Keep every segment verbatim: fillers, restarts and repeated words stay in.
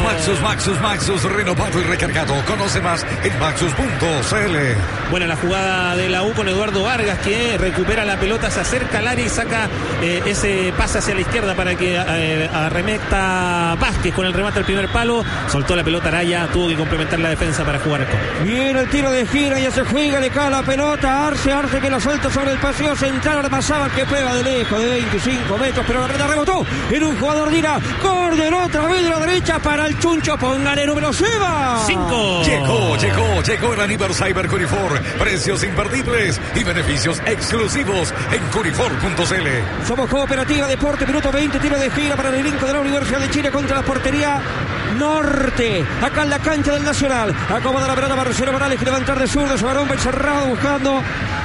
Maxus, Maxus, Maxus, renovado y recargado. Conoce más en maxus punto c l. Buena la jugada de la U con Eduardo Vargas, que recupera la pelota, se acerca al área y saca eh, ese pase hacia la izquierda para que eh, arremeta Vázquez con el remate al primer palo. Soltó la pelota Araya, tuvo que complementar la defensa para jugar con. Viene el tiro de gira, ya se juega, le cae la pelota. Arce, Arce que la suelta sobre el paseo central. Armazábal que pega de lejos, de veinticinco metros, pero la pelota rebotó en un jugador Dira. Córner otra vez de la derecha para el Chuncho. Póngale número Seba. Cinco. Llegó, llegó, llegó el aniversario Cunifor. Precios imperdibles y beneficios exclusivos en cunifor punto c l. Somos Cooperativa Deporte, minuto veinte, tiro de gira para el elenco de la Universidad de Chile contra la portería norte. Acá en la cancha del Nacional. Acomoda la pelota Marcelo Morales, que levantar de zurdo. Su varón va encerrado buscando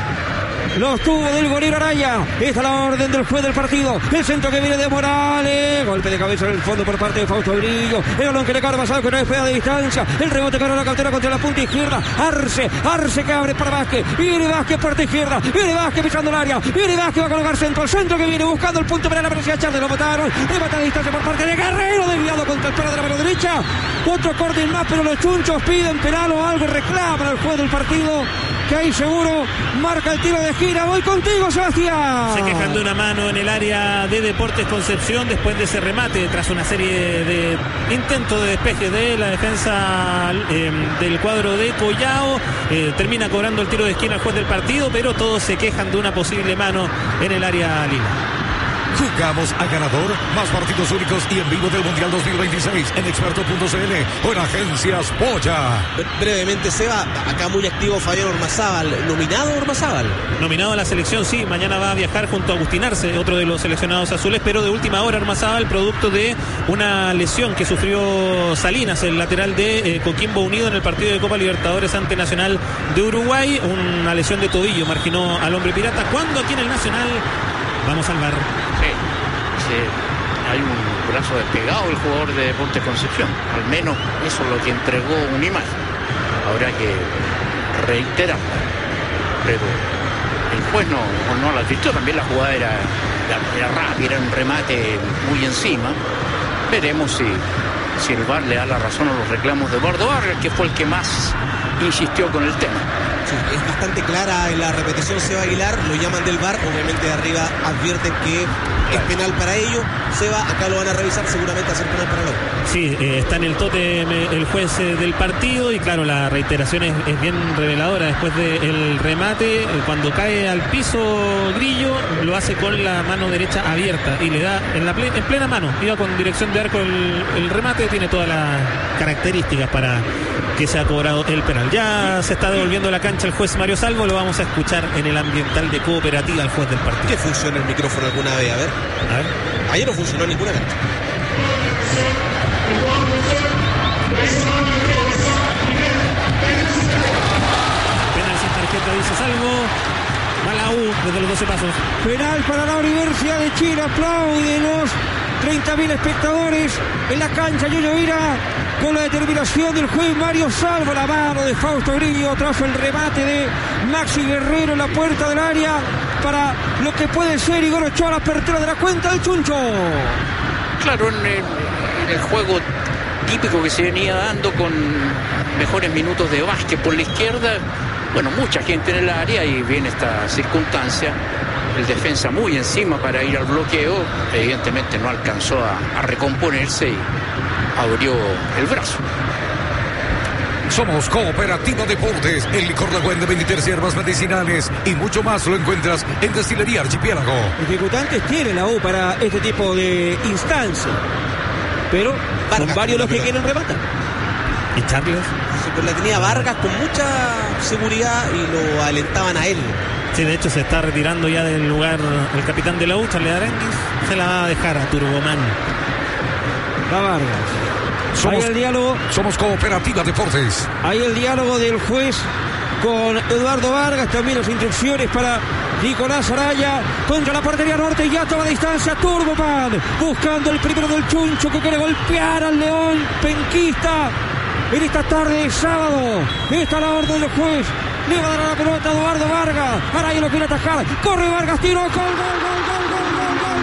los tubos del golero Araya. Esta es la orden del juez del partido. El centro que viene de Morales. Golpe de cabeza en el fondo por parte de Fausto Brillo. El balón que le cae pasado que no es fea de distancia. El rebote que no la cartera contra la punta izquierda. Arce, Arce que abre para Vázquez. Viene Vázquez parte izquierda. Viene Vázquez pisando el área. Viene Vázquez va a colocar centro. El centro que viene buscando el punto para la parecía Charles. Lo botaron. Remata de distancia por parte de Guerrero. Desviado contra el palo de la mano derecha. Otro corte más, pero los chunchos piden penal o algo. Reclaman al juez del partido, que ahí seguro marca el tiro de gira. Voy contigo, Sebastián. Se quejan de una mano en el área de Deportes Concepción después de ese remate, tras una serie de intentos de despeje de la defensa eh, del cuadro de Collao. Eh, termina cobrando el tiro de esquina el juez del partido, pero todos se quejan de una posible mano en el área lila. Jugamos a ganador, más partidos únicos y en vivo del Mundial dos mil veintiséis en experto punto c l o en Agencias Polla. Brevemente, Seba, acá muy activo Fabián Ormazábal. ¿Nominado Ormazábal? Nominado a la selección, sí. Mañana va a viajar junto a Agustín Arce, otro de los seleccionados azules, pero de última hora Ormazábal, producto de una lesión que sufrió Salinas, el lateral de eh, Coquimbo Unido en el partido de Copa Libertadores ante Nacional de Uruguay. Una lesión de tobillo marginó al hombre pirata. Cuando aquí en el Nacional vamos al bar. Sí, sí, hay un brazo despegado el jugador de Deportes Concepción. Al menos eso es lo que entregó una imagen. Habrá que reiterar. Pero el juez no, no la advirtió. También la jugada era, era, era rápida, era un remate muy encima. Veremos si, si el V A R le da la razón a los reclamos de Eduardo Vargas, que fue el que más insistió con el tema. Sí, es bastante clara en la repetición Seba Aguilar, lo llaman del V A R, obviamente de arriba advierten que es penal para ellos. Seba, acá lo van a revisar, seguramente hacer penal para luego. Sí, eh, está en el tótem el juez eh, del partido y claro, la reiteración es, es bien reveladora. Después del remate, eh, cuando cae al piso Grillo, lo hace con la mano derecha abierta y le da en, la ple en plena mano, iba con dirección de arco el, el remate, tiene todas las características para que se ha cobrado el penal. Ya se está devolviendo la cancha el juez Mario Salvo, lo vamos a escuchar en el ambiental de Cooperativa al juez del partido. ¿Qué funciona el micrófono alguna vez? A ver. A ver. Ayer no funcionó ninguna cancha. Penal sin tarjeta, dice Salvo. Va la U desde los doce pasos. Penal para la Universidad de Chile. Aplauden los treinta mil espectadores en la cancha. Yoyo Vira con la determinación del juez Mario Salvo. La mano de Fausto Brillo tras el remate de Maxi Guerrero en la puerta del área para lo que puede ser Igor Ochoa, la apertura de la cuenta del Chuncho. Claro, en el, en el juego típico que se venía dando con mejores minutos de Vázquez por la izquierda, bueno, mucha gente en el área y viene esta circunstancia. El defensa muy encima para ir al bloqueo, evidentemente no alcanzó a, a recomponerse y abrió el brazo. Somos Cooperativa Deportes, el licor La Güen de veintitrés hierbas medicinales y mucho más lo encuentras en Destilería Archipiélago. Dificultantes tiene la U para este tipo de instancia, pero Vargas, son varios los que quieren rematar. ¿Y Charles? Sí, pues la tenía Vargas con mucha seguridad y lo alentaban a él. Sí, de hecho se está retirando ya del lugar el capitán de la U, Charles Aranguis. Se la va a dejar a Turboman. Va Vargas. Somos, Ahí el diálogo. Somos Cooperativa Deportes. Ahí el diálogo del juez con Eduardo Vargas. También las instrucciones para Nicolás Araya contra la portería norte. Ya toma distancia Turboman, buscando el primero del Chuncho, que quiere golpear al León penquista en esta tarde de sábado. Esta es la orden del juez. Le va a dar la pelota a Eduardo Vargas. Araya lo quiere atajar. Corre Vargas, tiro, gol, gol, gol, gol.